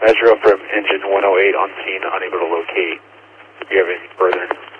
Metro from engine 108 on scene, unable to locate. Do you have any further?